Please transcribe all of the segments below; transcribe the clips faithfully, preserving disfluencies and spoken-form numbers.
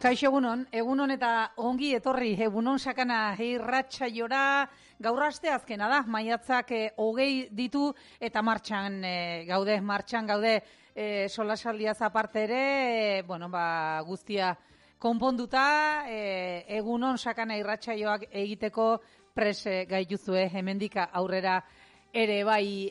Kaixo egunon, egunon eta ongi etorri, egunon sakana irratsaiora, gaur aste azkena da, maiatzak hogei ditu eta martxan e, gaude, martxan gaude e, solasaldiaz aparte ere, e, bueno, ba, guztia konponduta, e, egunon sakana irratsaioak egiteko pres gaituzue hemendika aurrera ere bai,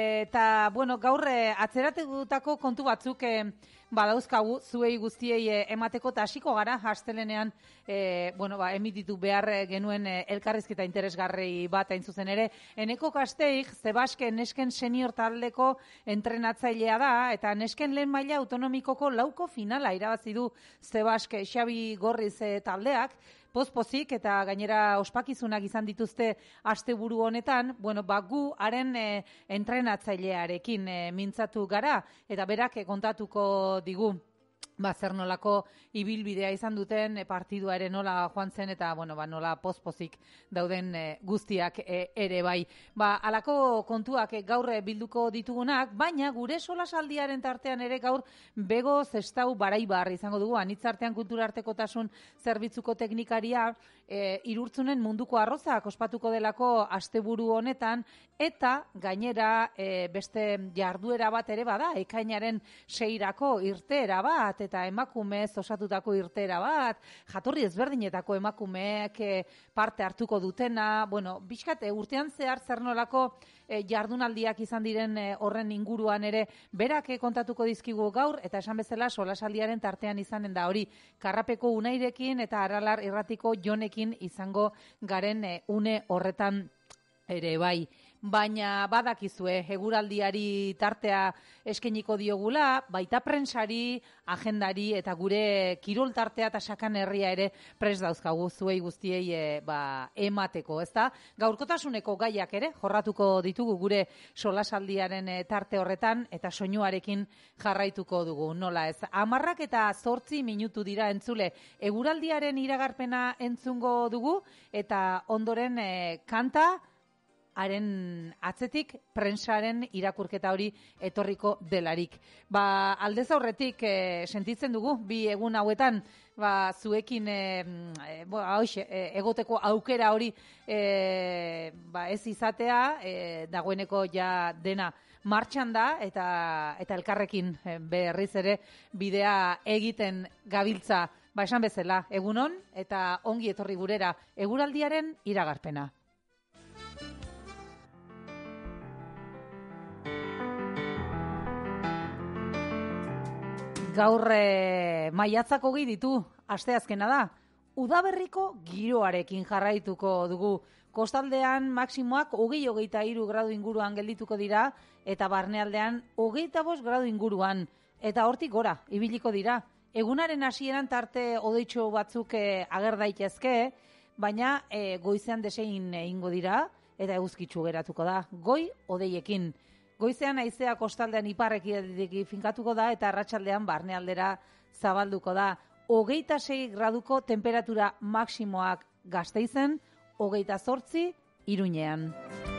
eta bueno, gaur atzeratutako kontu batzuk e, badauzkagu zuei guztiei e, emateko eta hasiko gara astelenean e, bueno, ba, emititu behar genuen e, elkarrizketa interesgarri bat hain zuzen ere. Eneko Kasteik, Zebaske nesken senior taldeko entrenatzailea da, eta nesken lehen maila autonomikoko lauko finala irabazi du Zebaske Xabi Gorriz e, taldeak, pozpozik eta gainera ospakizunak izan dituzte asteburu honetan, bueno, ba, gu haren e, entrenatzailearekin e, mintzatu gara, eta berak e, kontatuko digu ba, zer nolako ibilbidea izan duten e, partidua ere nola joan zen eta bueno, ba, nola pozpozik dauden e, guztiak e, ere bai. Ba, alako kontuak e, gaur bilduko ditugunak, baina gure solasaldiaren tartean ere gaur Bego Zestau Baraibar izango dugu, anitzartean kulturartekotasun zerbitzuko teknikaria e, Irurtzunen munduko arrozak ospatuko delako asteburu honetan, eta gainera e, beste jarduera bat ere bada, ekainaren seirako irteera bat, eta emakumez osatutako irtera bat, jatorri ezberdinetako emakumeek e, parte hartuko dutena, bueno, bizkat e, urtean zehar zer nolako e, jardunaldiak izan diren e, horren inguruan ere berak e, kontatuko dizkigu gaur, eta esan bezala solasaldiaren tartean izanen da hori, Karrapeko Unairekin eta Aralar Irratiko Jonekin izango garen e, une horretan ere bai. Baina badakizue, eguraldiari tartea eskeniko diogula, baita prensari, agendari eta gure kirol tartea eta sakan herria ere pres dauzkagu zuei guztiei e, ba, emateko, ezta? Gaurkotasuneko gaiak ere jorratuko ditugu gure solasaldiaren e, tarte horretan eta soinuarekin jarraituko dugu, nola ez? Hamarrak eta zortzi minutu dira entzule, eguraldiaren iragarpena entzungo dugu eta ondoren e, kanta, haren atzetik prensaren irakurketa hori etorriko delarik. Ba, aldez aurretik e, sentitzen dugu, bi egun hauetan, ba, zuekin e, e, bo, hauxe, e, egoteko aukera hori e, ba, ez izatea, e, dagoeneko ja dena martxan da, eta, eta elkarrekin e, berriz ere bidea egiten gabiltza, ba, esan bezala, egunon, eta ongi etorri gurera, eguraldiaren iragarpena. Gaur e, maiatzak hogei ditu, asteazkena da. Udaberriko giroarekin jarraituko dugu. Kostaldean maksimoak hogei hogeita hiru gradu inguruan geldituko dira, eta barnealdean hogeita bost gradu inguruan. Eta hortik gora, ibiliko dira. Egunaren hasieran tarte odeitxo batzuk e, ager daitezke, baina e, goizean desein egingo dira, eta eguzkitsu geratuko da. Goi odeiekin. Goizean haizea kostaldean iparrekidetik finkatuko da eta arratsaldean barnealdera zabalduko da. Hogeita sei graduko temperatura maksimoak Gasteizen, hogeita zortzi Iruñean.